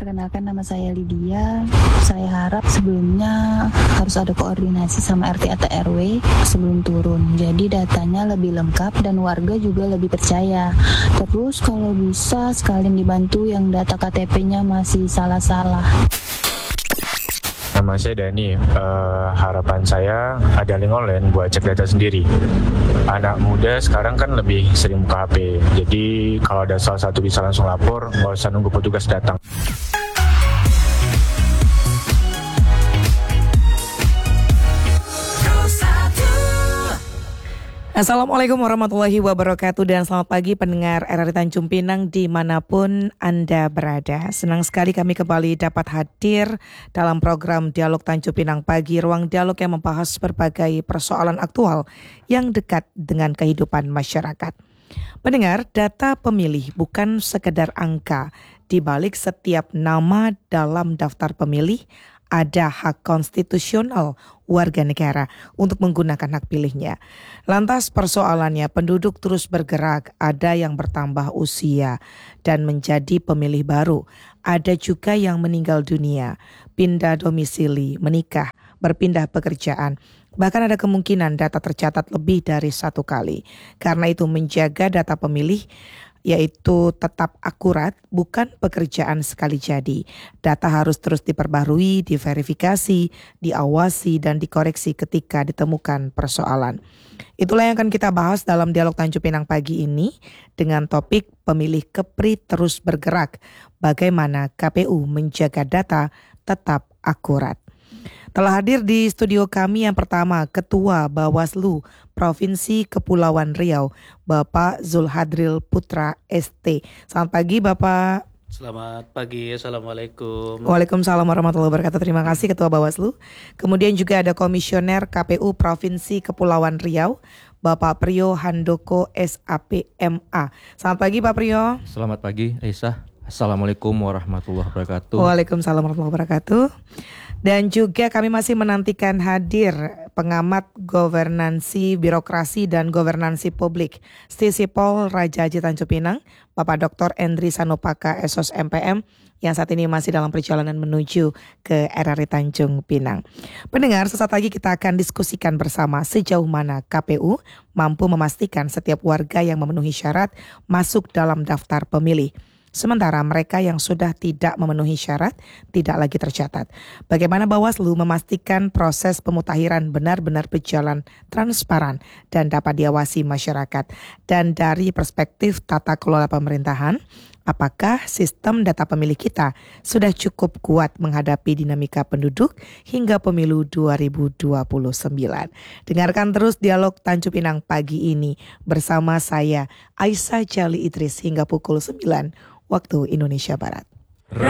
Perkenalkan, nama saya Lydia. Saya harap sebelumnya harus ada koordinasi sama RT atau RW sebelum turun. Jadi datanya lebih lengkap dan warga juga lebih percaya. Terus kalau bisa sekalian dibantu yang data KTP-nya masih salah-salah. Nama saya Dani. Harapan saya ada link online buat cek data sendiri. Anak muda sekarang kan lebih sering buka HP. Jadi kalau ada salah satu bisa langsung lapor, nggak usah nunggu petugas datang. Assalamualaikum warahmatullahi wabarakatuh dan selamat pagi pendengar RRI Tanjung Pinang dimanapun Anda berada. Senang sekali kami kembali dapat hadir dalam program Dialog Tanjung Pinang Pagi, ruang dialog yang membahas berbagai persoalan aktual yang dekat dengan kehidupan masyarakat. Pendengar, data pemilih bukan sekedar angka. Di balik setiap nama dalam daftar pemilih ada hak konstitusional warga negara untuk menggunakan hak pilihnya. Lantas persoalannya, penduduk terus bergerak, ada yang bertambah usia dan menjadi pemilih baru. Ada juga yang meninggal dunia, pindah domisili, menikah, berpindah pekerjaan. Bahkan ada kemungkinan data tercatat lebih dari satu kali. Karena itu menjaga data pemilih yaitu tetap akurat, bukan pekerjaan sekali jadi. Data harus terus diperbarui, diverifikasi, diawasi, dan dikoreksi ketika ditemukan persoalan. Itulah yang akan kita bahas dalam Dialog Tanjung Pinang pagi ini dengan topik pemilih KEPRI terus bergerak. Bagaimana KPU menjaga data tetap akurat. Telah hadir di studio kami yang pertama Ketua Bawaslu Provinsi Kepulauan Riau, Bapak Zulhadril Putra ST. Selamat pagi Bapak. Selamat pagi, Assalamualaikum. Waalaikumsalam warahmatullahi wabarakatuh. Terima kasih Ketua Bawaslu. Kemudian juga ada Komisioner KPU Provinsi Kepulauan Riau, Bapak Priyo Handoko SAPMA. Selamat pagi Pak Priyo. Selamat pagi Aisyah. Assalamualaikum warahmatullahi wabarakatuh. Waalaikumsalam warahmatullahi wabarakatuh. Dan juga kami masih menantikan hadir pengamat governansi birokrasi dan governansi publik Stisipol Raja Haji Tanjung Pinang, Bapak Dr. Endri Sanopaka SOS MPM yang saat ini masih dalam perjalanan menuju ke RRI Tanjung Pinang. Pendengar, sesaat lagi kita akan diskusikan bersama sejauh mana KPU mampu memastikan setiap warga yang memenuhi syarat masuk dalam daftar pemilih. Sementara mereka yang sudah tidak memenuhi syarat tidak lagi tercatat. Bagaimana Bawaslu memastikan proses pemutakhiran benar-benar berjalan transparan dan dapat diawasi masyarakat. Dan dari perspektif tata kelola pemerintahan, apakah sistem data pemilih kita sudah cukup kuat menghadapi dinamika penduduk hingga pemilu 2029? Dengarkan terus Dialog Tanjung Pinang pagi ini bersama saya Aisyah Jali Idris hingga pukul 9 waktu Indonesia Barat.